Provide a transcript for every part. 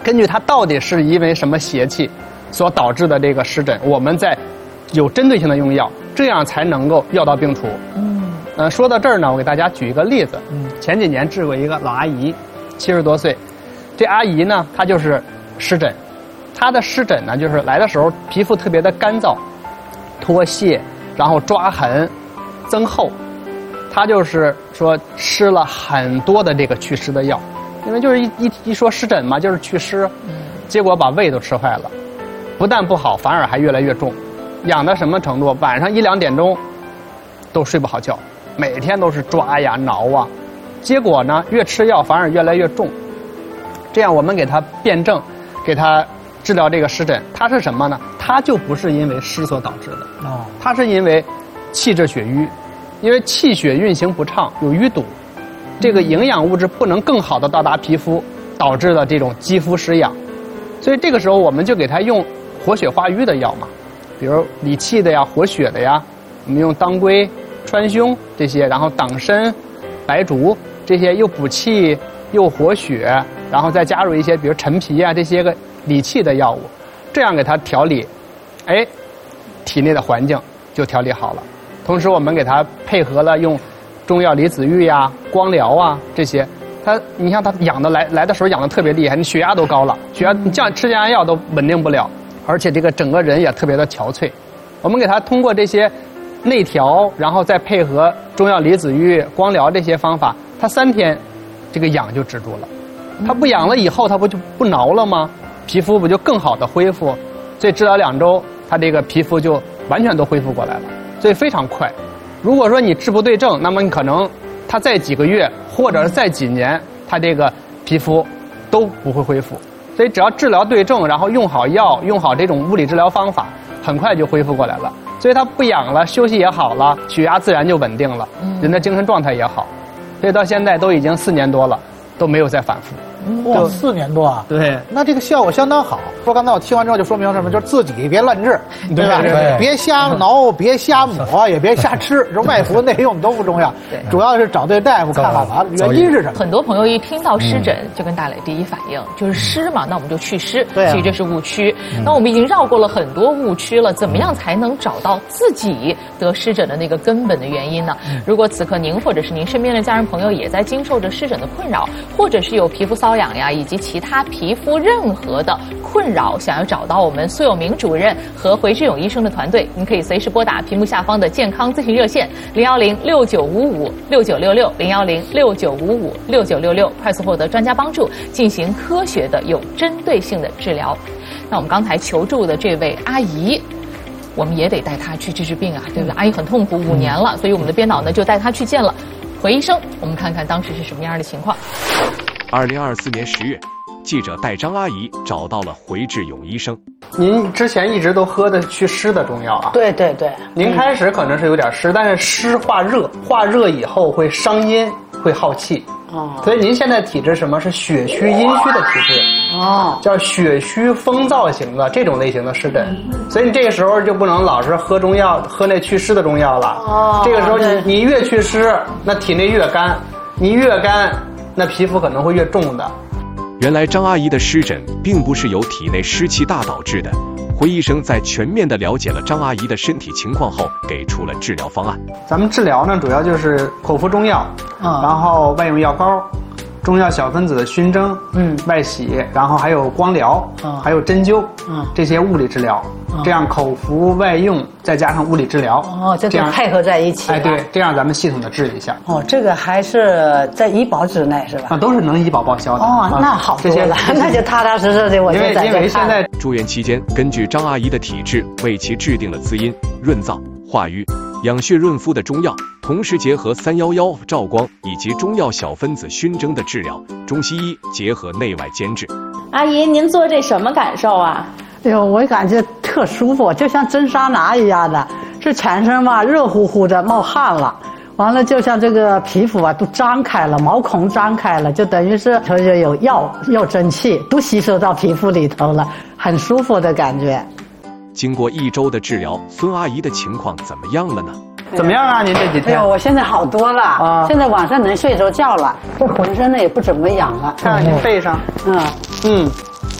根据它到底是因为什么邪气所导致的这个湿疹，我们再有针对性的用药，这样才能够药到病除。说到这儿呢，我给大家举一个例子。前几年治过一个老阿姨，70多岁，这阿姨呢，她就是湿疹，她的湿疹呢，就是来的时候皮肤特别的干燥、脱屑，然后抓痕、增厚。她就是说吃了很多的这个祛湿的药，因为就是一说湿疹嘛，就是祛湿，结果把胃都吃坏了，不但不好，反而还越来越重，痒到什么程度？晚上1、2点钟都睡不好觉。每天都是抓呀挠啊，结果呢越吃药反而越来越重。这样我们给他辩证，给他治疗这个湿疹，它是什么呢？它就不是因为湿所导致的，它是因为气滞血瘀，因为气血运行不畅，有淤堵，这个营养物质不能更好的到达皮肤，导致了这种肌肤失养。所以这个时候我们就给他用活血化瘀的药嘛，比如理气的呀、活血的呀，我们用当归、川芎这些，然后党参、白术这些又补气又活血，然后再加入一些比如陈皮啊这些个理气的药物，这样给它调理，体内的环境就调理好了。同时我们给它配合了用中药离子浴呀、光疗啊这些，你像它痒的来的时候痒的特别厉害，你血压都高了，血压你吃降压药都稳定不了，而且这个整个人也特别的憔悴。我们给它通过这些内调，然后再配合中药离子浴、光疗这些方法，它3天这个痒就止住了。它不痒了以后，它不就不挠了吗？皮肤不就更好的恢复？所以治疗2周，它这个皮肤就完全都恢复过来了，所以非常快。如果说你治不对症，那么你可能它再几个月或者是再几年，它这个皮肤都不会恢复。所以只要治疗对症，然后用好药，用好这种物理治疗方法，很快就恢复过来了。所以它不痒了，休息也好了，血压自然就稳定了，人的精神状态也好。所以到现在都已经4年多了，都没有再反复。 哇，4年多啊！ 对， 那这个效果相当好。说刚才我听完之后就说明什么？就是自己别乱治，对吧？ 对， 别瞎挠，别瞎抹，也别瞎吃。这外服内用都不重要，主要是找对大夫看看了原因是什么。 很多朋友一听到湿疹，就跟大磊第一反应就是湿嘛，那我们就祛湿。 对， 其实这是误区。那我们已经绕过了很多误区了，怎么样才能找到自己得湿疹的那个根本的原因呢？如果此刻您或者是您身边的家人朋友也在经受着湿疹的困扰，或者是有皮肤瘙痒呀，以及其他皮肤任何的困扰，想要找到我们苏有明主任和回志勇医生的团队，您可以随时拨打屏幕下方的健康咨询热线010-6955-6966，010-6955-6966，快速获得专家帮助，进行科学的有针对性的治疗。那我们刚才求助的这位阿姨，我们也得带她去治病啊，对不对？阿姨很痛苦，5年了，所以我们的编导呢就带她去见了回医生，我们看看当时是什么样的情况。 2024年10月，记者带张阿姨找到了回志勇医生。 您之前一直都喝的祛湿的中药啊？ 对对对。 您开始可能是有点湿，但是湿化热，化热以后会伤阴，会耗气。所以您现在体质什么是血虚阴虚的体质？叫血虚风燥型的这种类型的湿疹。所以你这个时候就不能老是喝中药，喝那祛湿的中药了。这个时候你越祛湿，那体内越干，你越干，那皮肤可能会越重的。 原来张阿姨的湿疹并不是由体内湿气大导致的。回医生在全面地了解了张阿姨的身体情况后，给出了治疗方案。 咱们治疗呢，主要就是口服中药，然后外用药膏，中药小分子的熏蒸，外洗，然后还有光疗，还有针灸，这些物理治疗，这样口服外用再加上物理治疗， 这就配合在一起。 对，这样咱们系统的治一下。 这个还是在医保之内是吧？ 都是能医保报销的。 那好多了，那就踏踏实实的我就在这看。 因为现在住院期间，根据张阿姨的体质，为其制定了滋阴、润燥、化瘀、养血润肤的中药，同时结合311照光以及中药小分子熏蒸的治疗，中西医结合内外兼治。 阿姨，您做这什么感受啊？ 哎呦，我感觉特舒服，就像蒸桑拿一样的，这全身嘛热乎乎的，冒汗了。完了，就像这个皮肤啊都张开了，毛孔张开了，就等于是它就有药真气都吸收到皮肤里头了，很舒服的感觉。 经过1周的治疗，孙阿姨的情况怎么样了呢？ 怎么样啊？您这几天？ 哎呦，我现在好多了现在晚上能睡着觉了，这浑身呢也不怎么痒了。 看看您背上，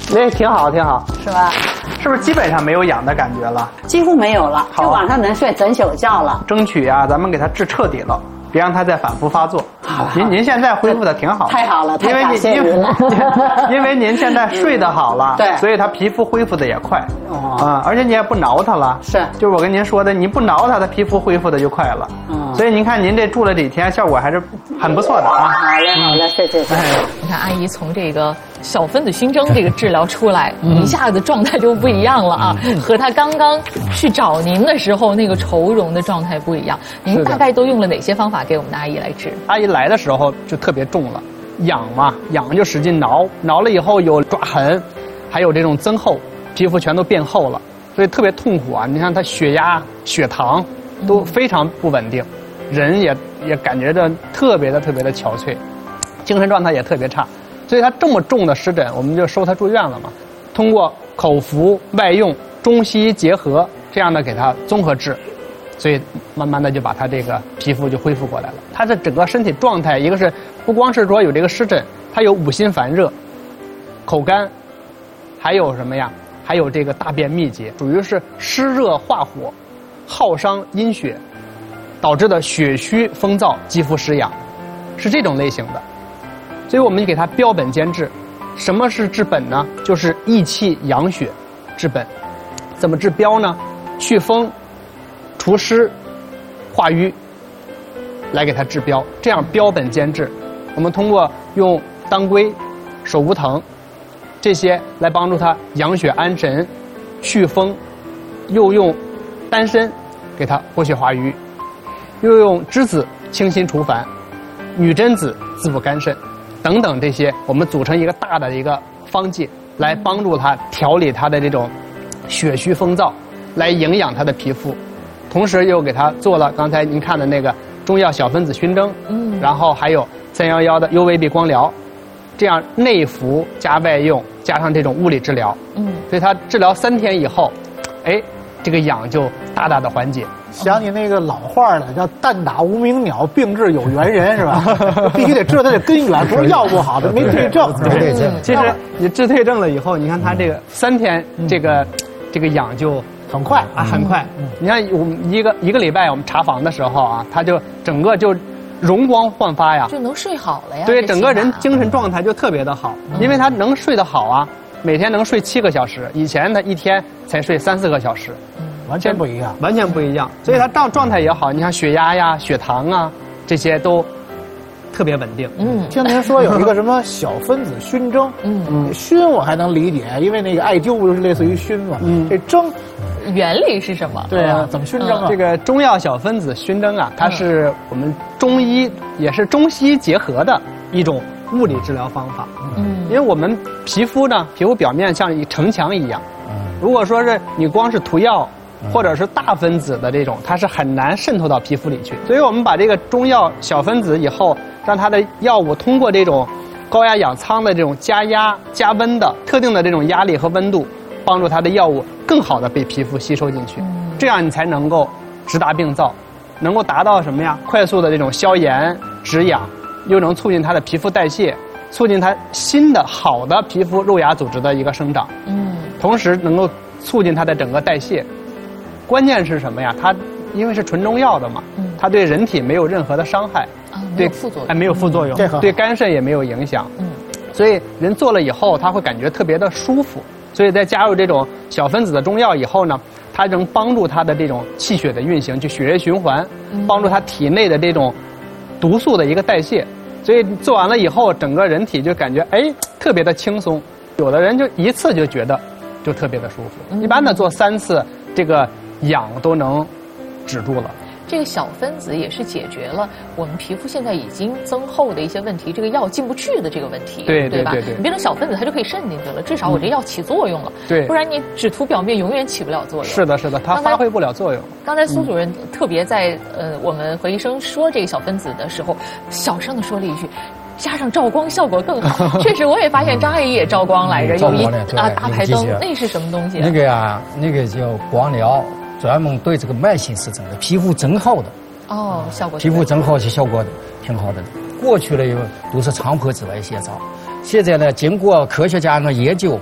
那挺好，挺好， 是吧？ 是不是基本上没有痒的感觉了？ 几乎没有了， 好就晚上能睡整宿觉了。 争取啊，咱们给它治彻底了，别让它再反复发作。您现在恢复的挺好的， 太好了，太感谢您了。 因为您现在睡得好了， 对， 所以它皮肤恢复的也快。而且你也不挠它了， 是， 就是我跟您说的，你不挠它，它皮肤恢复的就快了。所以您看您这住了几天，效果还是很不错的啊。 好嘞，好嘞，谢谢。 你看阿姨从这个小分子熏蒸这个治疗出来，一下子状态就不一样了啊，和她刚刚去找您的时候那个愁容的状态不一样。您大概都用了哪些方法给我们的阿姨来治？ 阿姨来的时候就特别重了，痒嘛，痒就使劲挠，挠了以后有抓痕，还有这种增厚，皮肤全都变厚了，所以特别痛苦啊。你看她血压、血糖都非常不稳定，人也感觉着特别的憔悴，精神状态也特别差。所以她这么重的湿疹，我们就收她住院了嘛。通过口服、外用、中西医结合，这样的给她综合治。所以慢慢的就把他这个皮肤就恢复过来了。他的整个身体状态，一个是不光是说有这个湿疹，他有五心烦热、口干，还有什么呀？还有这个大便秘结，属于是湿热化火、耗伤阴血导致的血虚风燥、肌肤湿痒，是这种类型的。所以我们就给他标本兼治。什么是治本呢？就是益气养血，治本。怎么治标呢？祛风、除湿、化瘀，来给它治标，这样标本兼治。我们通过用当归、手无藤这些来帮助它养血安神、祛风，又用丹参给它活血化瘀，又用栀子清心除烦，女贞子滋补肝肾等等，这些我们组成一个大的一个方剂，来帮助它调理它的这种血虚风燥，来营养它的皮肤。同时又给他做了刚才您看的那个中药小分子熏蒸，然后还有311的 UVB 光疗，这样内服加外用加上这种物理治疗，所以他治疗3天以后，哎，这个痒就大大的缓解。 想起那个老话了，叫弹打无名鸟，病治有缘人，是吧？必须得知道它的根源，不是药不好，它没对症。 对，其实你治退症了以后，你看他这个3天，这个痒就很快啊，很快。你看我们一个礼拜我们查房的时候啊，他就整个就容光焕发呀， 就能睡好了呀。 对，整个人精神状态就特别的好，因为他能睡得好啊，每天能睡7个小时，以前他一天才睡3-4个小时， 完全不一样， 完全不一样。所以他状态也好，你看血压呀、血糖啊这些都特别稳定。 听您说有一个什么小分子熏蒸，熏我还能理解，因为那个艾灸不就是类似于熏嘛？这蒸原理是什么？ 对啊，怎么熏蒸啊？ 这个中药小分子熏蒸啊，它是我们中医也是中西医结合的一种物理治疗方法。因为我们皮肤呢，皮肤表面像一城墙一样，如果说是你光是涂药或者是大分子的这种，它是很难渗透到皮肤里去。所以我们把这个中药小分子以后，让它的药物通过这种高压氧舱的这种加压加温的特定的这种压力和温度，帮助它的药物更好的被皮肤吸收进去，这样你才能够直达病灶，能够达到什么呀？快速的这种消炎止痒，又能促进它的皮肤代谢，促进它新的好的皮肤肉芽组织的一个生长，同时能够促进它的整个代谢。关键是什么呀？它因为是纯中药的嘛，它对人体没有任何的伤害， 没有副作用， 没有副作用，对肝肾也没有影响，所以人做了以后，他会感觉特别的舒服。所以在加入这种小分子的中药以后呢，它能帮助它的这种气血的运行，就血液循环，帮助它体内的这种毒素的一个代谢。所以做完了以后，整个人体就感觉特别的轻松。有的人就一次就觉得就特别的舒服，一般的做3次，这个痒都能止住了。 这个小分子也是解决了我们皮肤现在已经增厚的一些问题，这个药进不去的这个问题，对吧？你变成小分子，它就可以渗进去了，至少我这药起作用了。 对， 不然你只涂表面，永远起不了作用。 是的，是的，它发挥不了作用。 刚才苏主任特别在我们何医生说这个小分子的时候，小声的说了一句。加上照光效果更好，确实我也发现张阿姨也照光来着，有一大排灯，那是什么东西？ 那个呀，那个叫光疗，专门对这个慢性湿疹的皮肤增厚的。 哦，效果皮肤增厚是效果挺好的。过去的都是长坡紫外线照，现在呢，经过科学家的研究，